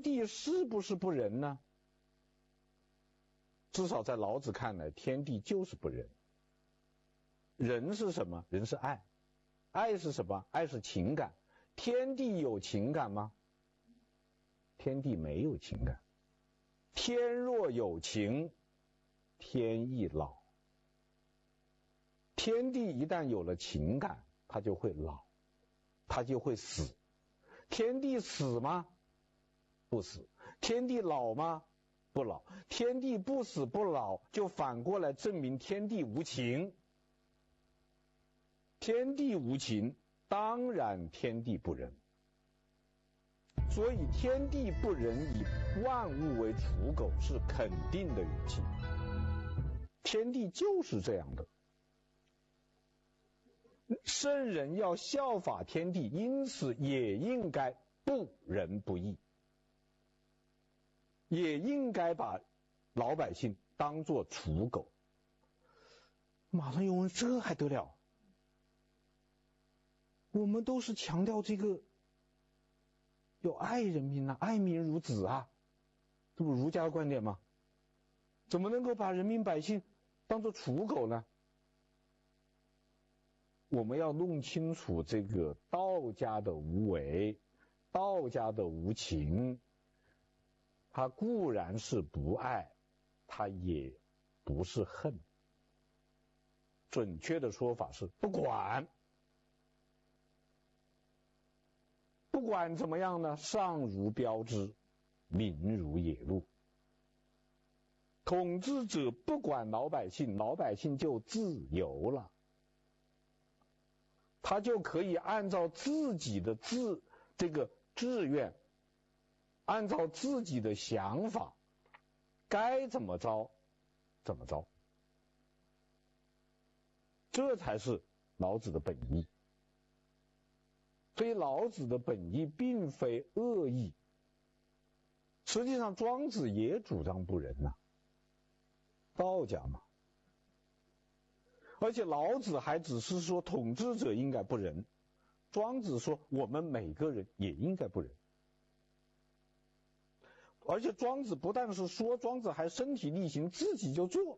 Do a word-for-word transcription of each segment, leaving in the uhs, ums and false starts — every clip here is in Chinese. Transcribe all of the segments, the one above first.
天地是不是不仁呢？至少在老子看来，天地就是不仁。仁是什么？仁是爱。爱是什么？爱是情感。天地有情感吗？天地没有情感。天若有情，天亦老。天地一旦有了情感，它就会老，它就会死。天地死吗？不死。天地老吗？不老。天地不死不老，就反过来证明天地无情。天地无情，当然天地不仁。所以天地不仁，以万物为刍狗是肯定的语气。天地就是这样的。圣人要效法天地，因此也应该不仁不义，也应该把老百姓当作刍狗。马上有人问，这还得了？我们都是强调这个要爱人民啊，爱民如子啊，这不儒家的观点吗？怎么能够把人民百姓当作刍狗呢？我们要弄清楚这个道家的无为，道家的无情，它固然是不爱，它也不是恨。准确的说法是不管。不管怎么样呢，上如标之，民如野鹿。统治者不管老百姓，老百姓就自由了，他就可以按照自己的自这个志愿，按照自己的想法，该怎么着怎么着。这才是老子的本意。所以老子的本意并非恶意，实际上庄子也主张不仁呐、啊，道家嘛。而且老子还只是说统治者应该不仁，庄子说我们每个人也应该不仁。而且庄子不但是说，庄子还身体力行，自己就做。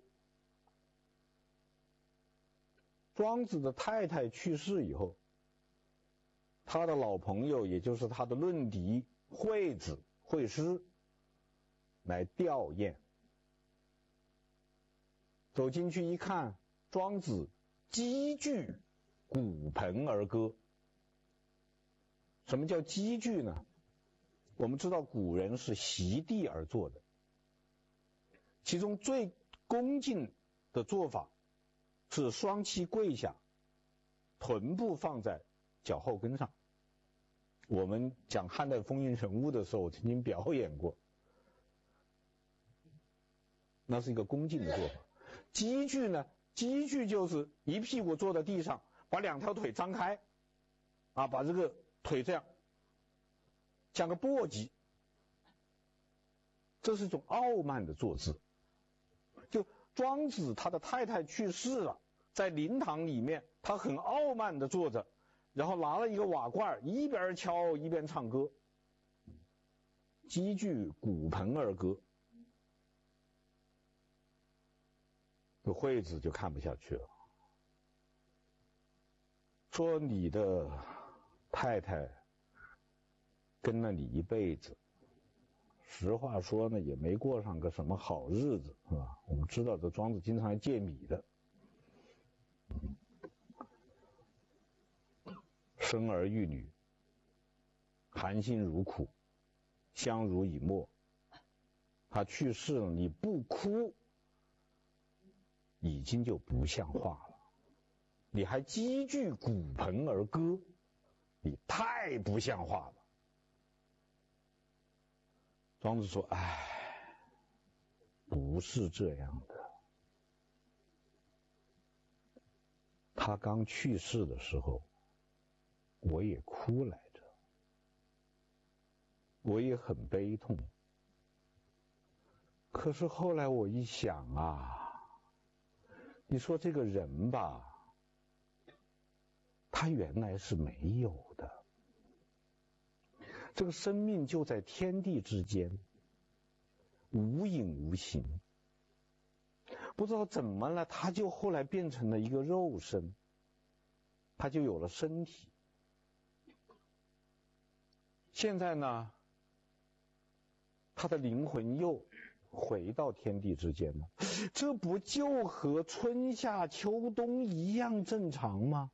庄子的太太去世以后，他的老朋友，也就是他的论敌惠子、惠施来吊唁。走进去一看，庄子积聚鼓盆而歌。什么叫积聚呢？我们知道古人是席地而坐的，其中最恭敬的做法是双膝跪下，臀部放在脚后跟上。我们讲汉代风云人物的时候，我曾经表演过，那是一个恭敬的做法。积聚呢，积聚就是一屁股坐在地上，把两条腿张开，啊，把这个腿这样像个簸箕，这是一种傲慢的坐姿。就庄子他的太太去世了，在灵堂里面，他很傲慢的坐着，然后拿了一个瓦罐，一边敲一边唱歌，积聚鼓盆而歌。这惠子就看不下去了，说你的太太跟了你一辈子，实话说呢，也没过上个什么好日子，是吧？我们知道这庄子经常借米的，生儿育女，含辛茹苦，相濡以沫。他去世了，你不哭，已经就不像话了。你还积聚鼓盆而歌，你太不像话了。庄子说：“哎，不是这样的。他刚去世的时候，我也哭来着，我也很悲痛。可是后来我一想啊，你说这个人吧，他原来是没有的。 这个生命就在天地之间，无影无形。不知道怎么了，它就后来变成了一个肉身，它就有了身体。现在呢，他的灵魂又回到天地之间了，这不就和春夏秋冬一样正常吗？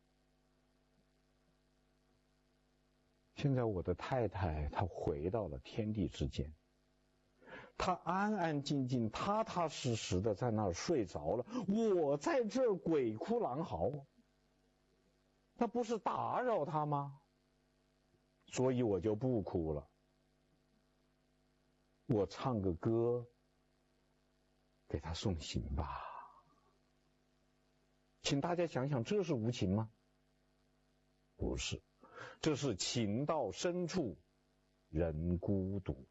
现在我的太太她回到了天地之间，她安安静静踏踏实实的在那儿睡着了，我在这儿鬼哭狼嚎，那不是打扰她吗？所以我就不哭了，我唱个歌给她送行吧。请大家想想，这是无情吗？不是，这是情到深处人孤独。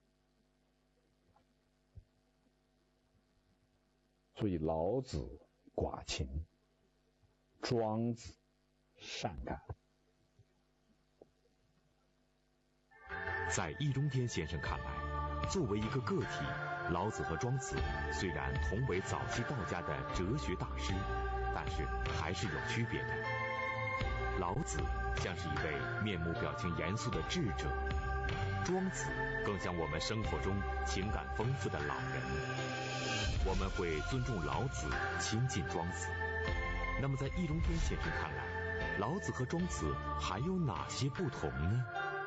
所以老子寡情，庄子善感。 在易中天先生看来，作为一个个体，老子和庄子虽然同为早期道家的哲学大师，但是还是有区别的。老子像是一位面目表情严肃的智者，庄子更像我们生活中情感丰富的老人。我们会尊重老子，亲近庄子。那么在易中天先生看来，老子和庄子还有哪些不同呢？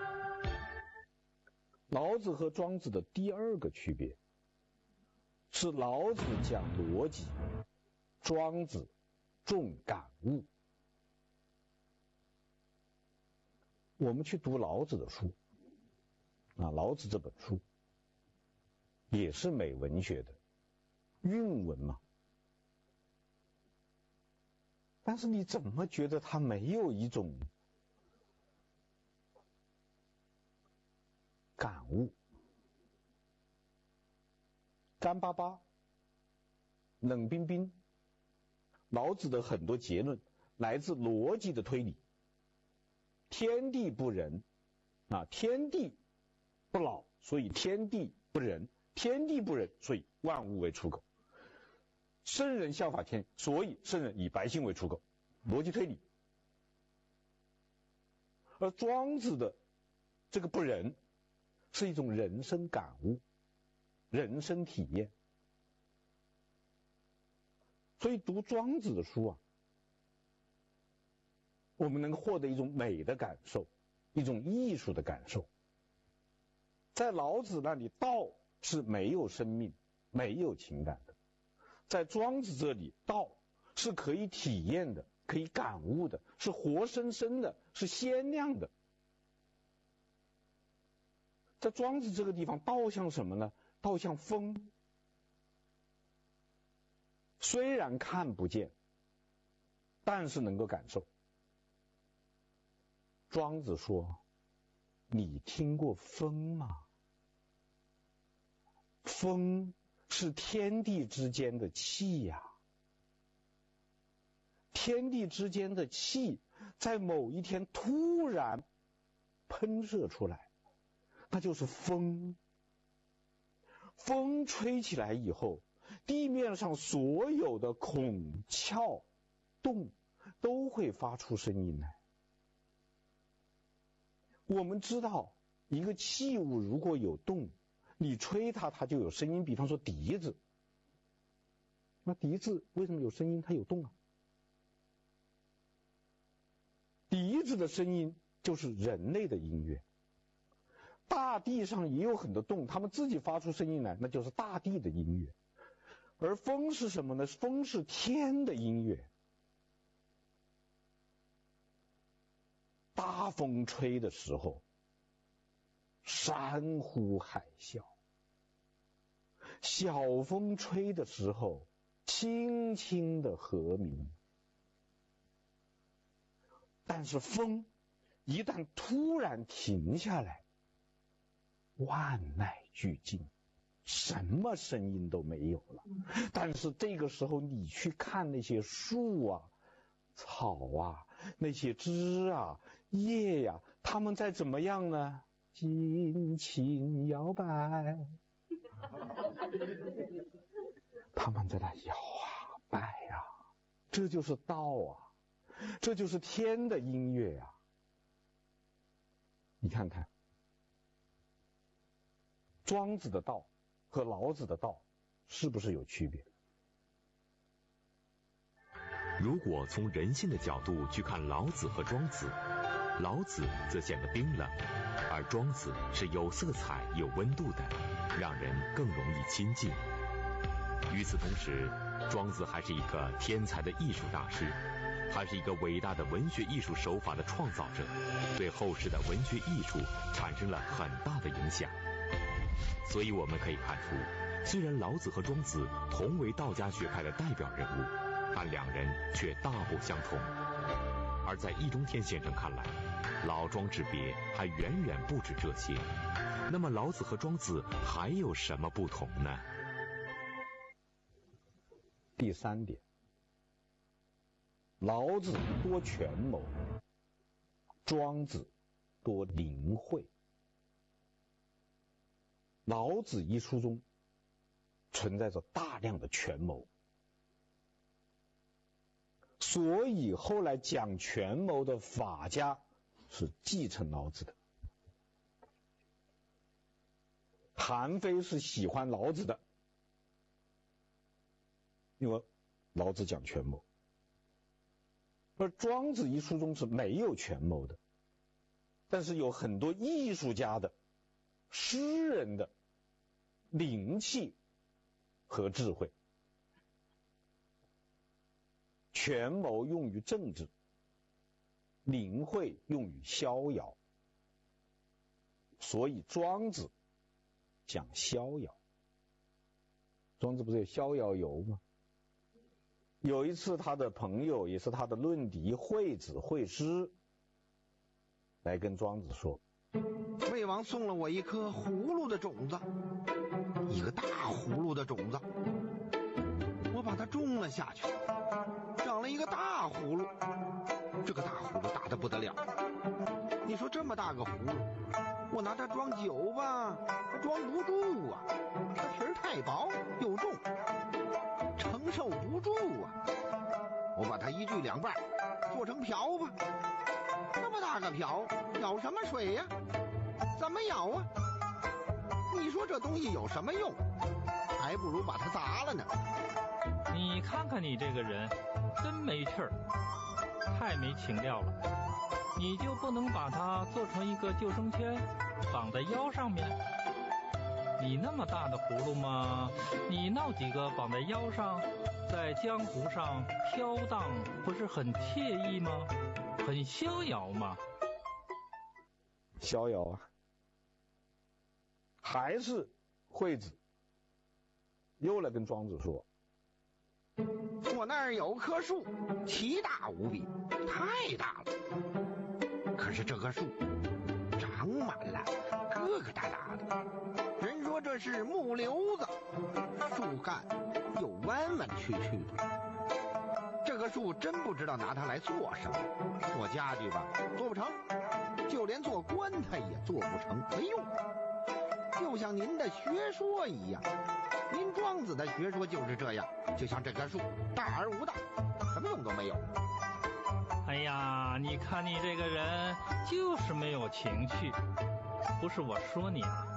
老子和庄子的第二个区别是，老子讲逻辑，庄子重感悟。我们去读老子的书啊，老子这本书也是美文学的韵文嘛，但是你怎么觉得它没有一种感悟？干巴巴，冷冰冰。老子的很多结论来自逻辑的推理。天地不仁啊，天地不老，所以天地不仁；天地不仁，所以万物为刍狗。圣人效法天，所以圣人以百姓为刍狗。逻辑推理。而庄子的这个不仁是一种人生感悟，人生体验。所以读庄子的书啊，我们能获得一种美的感受，一种艺术的感受。在老子那里，道是没有生命、没有情感的；在庄子这里，道是可以体验的、可以感悟的，是活生生的，是鲜亮的。在庄子这个地方，道像什么呢？道像风，虽然看不见，但是能够感受。庄子说：“你听过风吗？风是天地之间的气呀。天地之间的气，在某一天突然喷射出来，那就是风。风吹起来以后，地面上所有的孔窍洞都会发出声音来。我们知道，一个器物如果有动，你吹它，它就有声音。比方说笛子，那笛子为什么有声音？它有动啊。笛子的声音就是人类的音乐。大地上也有很多动，它们自己发出声音来，那就是大地的音乐。而风是什么呢？风是天的音乐。大风吹的时候，山呼海啸；小风吹的时候，轻轻的和鸣。但是风一旦突然停下来，万籁俱静，什么声音都没有了。但是这个时候你去看那些树啊、草啊、那些枝啊、叶呀、它们在怎么样呢？ 尽情摇摆。他们在那摇啊摆啊，这就是道啊，这就是天的音乐啊。你看看，庄子的道和老子的道是不是有区别？ 如果从人性的角度去看老子和庄子，老子则显得冰冷，而庄子是有色彩、有温度的，让人更容易亲近。与此同时，庄子还是一个天才的艺术大师，他是一个伟大的文学艺术手法的创造者，对后世的文学艺术产生了很大的影响。所以我们可以看出，虽然老子和庄子同为道家学派的代表人物，但两人却大不相同。而在易中天先生看来，老庄之别还远远不止这些。那么老子和庄子还有什么不同呢？ 第三点，老子多权谋，庄子多灵慧。老子一书中存在着大量的权谋，所以后来讲权谋的法家是继承老子的。韩非是喜欢老子的，因为老子讲权谋。而庄子一书中是没有权谋的，但是有很多艺术家的、诗人的灵气和智慧。权谋用于政治，灵慧用于逍遥，所以庄子讲逍遥。庄子不是有逍遥游吗？有一次他的朋友也是他的论敌惠子惠施来跟庄子说， 魏王送了我一颗葫芦的种子，一个大葫芦的种子，我把它种了下去，长了一个大葫芦。这个大葫芦大得不得了，你说这么大个葫芦，我拿它装酒吧，它装不住啊，它皮儿太薄又重，承受不住啊。我把它一锯两半，做成瓢吧，那么大个瓢，舀什么水呀？怎么舀啊？你说这东西有什么用？还不如把它砸了呢。 你看看你这个人，真没趣儿，太没情调了。你就不能把它做成一个救生圈，绑在腰上面？你那么大的葫芦吗？你闹几个绑在腰上，在江湖上飘荡，不是很惬意吗？很逍遥吗？ 逍遥啊！还是惠子又来跟庄子说， 我那儿有棵树，奇大无比，太大了。可是这棵树长满了疙疙瘩瘩的，人说这是木瘤子，树干又弯弯曲曲的。这棵树真不知道拿它来做什么，做家具吧做不成，就连做棺材也做不成，没用。就像您的学说一样，您庄子的学说就是这样，就像这棵树大而无大，什么用都没有。 哎呀，你看你这个人就是没有情趣，不是我说你啊，